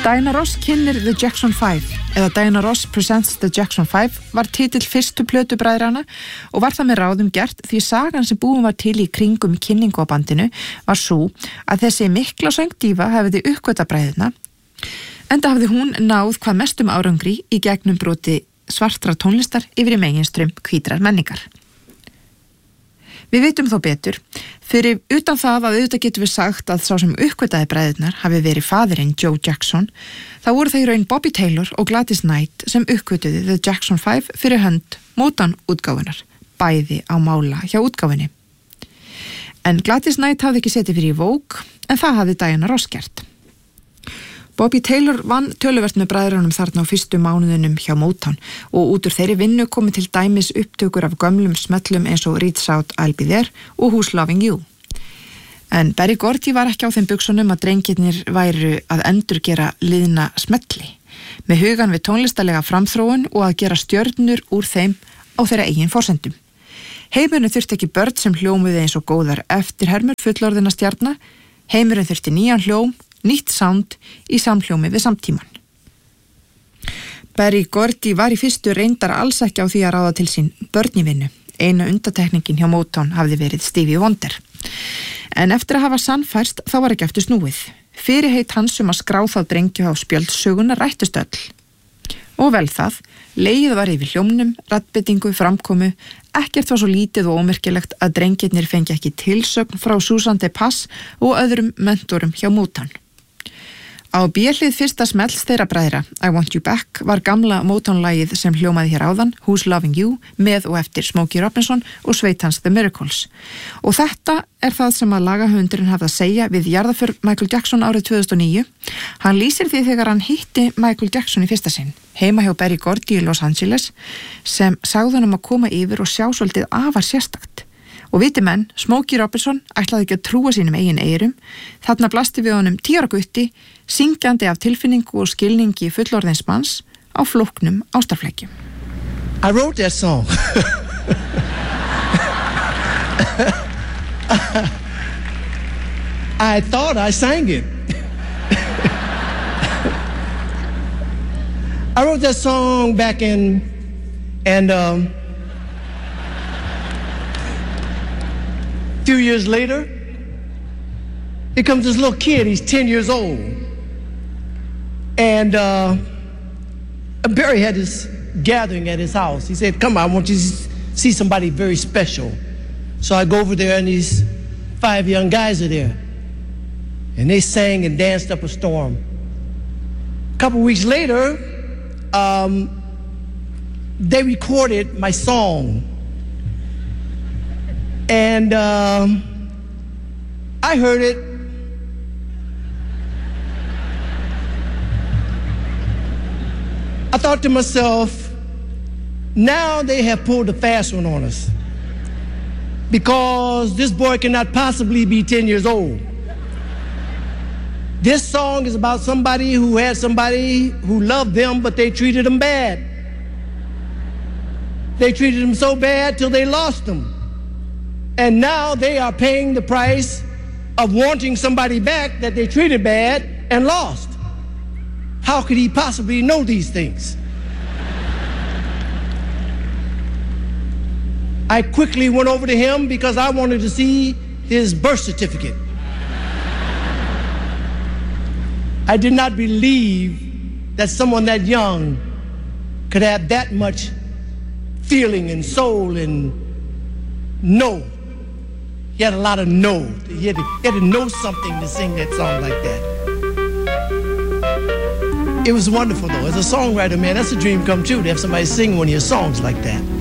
Diana Ross kynnir The Jackson 5 eða Diana Ross Presents The Jackson 5 var titill fyrstu plötu bræðrana og var það með ráðum gert því sagan sem búin var til í kringum kynningu á bandinu var svo að þessi mikla söngdífa hefði uppgötvað bræðina enda hafði hún náð hvað mestum árangri í gegnum broti svartra tónlistar yfir í meginströmm hvítrar menningar. Við vitum þó betur, fyrir utan það að auðvitað getum við sagt að sá sem uppgötaði bræðurnar hafi verið faðirinn Joe Jackson, þá voru það í raun Bobby Taylor og Gladys Knight sem uppgötuði The Jackson 5 fyrir hönd Motown útgáfunar, bæði á mála hjá útgáfunni. En Gladys Knight hafði ekki setið fyrir í Vogue, en það hafði Diana Ross gert. Bobby Taylor vann töluvert með bræðrunum þarna á fyrstu mánuðunum hjá Motown og út úr þeirri vinnu komi til dæmis upptökur af gömlum smellum eins og Reach Out, I'll Be There og Who's Loving You. En Berry Gordy var ekki á þeim buxunum að drengirnir væru að endurgera liðna smelli, með hugan við tónlistalega framþróun og að gera stjörnur úr þeim á þeirra eigin forsendum. Heimurinn þurfti ekki börn sem hljómuði eins og góðar eftirhermur fullorðina stjarna, heimurinn þurfti nýjan hljóm, nýtt sound í samhljómi við samtíman. Berry Gordy var í fyrstu reyndar alls ekki á því að ráða til sín börn í vinnu. Eina undantekningin hjá Motown hafði verið Stevie Wonder. En eftir að hafa sannfærst þá var ekki eftir snúið. Fyrirheit hans að skrá þá drengju á spjöldsöguna rættust öll. Og vel það, legið var yfir hljómnum, raddbyrtingu, framkomu, ekkert var svo lítið og ómerkilegt að drengirnir fengi ekki tilsögn frá Susan DePass og öðrum mentorum hjá Motown. Á B-hlið fyrsta smells þeirra bræðra, I Want You Back, var gamla Motown-lagið sem hljómaði hér áðan, Who's Loving You, með og eftir Smokey Robinson og sveit hans The Miracles. Og þetta er það sem að lagahöfundurinn hafði að segja við jarðaför Michael Jackson árið 2009. Hann lýsir því þegar hann hitti Michael Jackson í fyrsta sinn, heima hjá Berry Gordy í Los Angeles, sem sagði hann að koma yfir og sjá svolítið afar sérstakt. Og viti menn, Smokey Robinson ætlaði ekki að trúa sínum eigin eyrum, þarna blasti við honum 10 ára gutti, syngjandi af tilfinningu og skilningi fullorðins manns á flóknum ástarflækjum. I wrote that song. I thought I sang it. I wrote that song back in, and a few years later, here comes this little kid, he's 10 years old. And Barry had this gathering at his house. He said, come on, I want you to see somebody very special. So I go over there and these 5 young guys are there. And they sang and danced up a storm. A couple weeks later, they recorded my song. And I heard it. I thought to myself, now they have pulled a fast one on us, because this boy cannot possibly be 10 years old. This song is about somebody who had somebody who loved them, but they treated them bad. They treated them so bad till they lost them. And now they are paying the price of wanting somebody back that they treated bad and lost. How could he possibly know these things? I quickly went over to him because I wanted to see his birth certificate. I did not believe that someone that young could have that much feeling and soul and know. He had a lot of know. He had to know something to sing that song like that. It was wonderful, though. As a songwriter, man, that's a dream come true to have somebody sing one of your songs like that.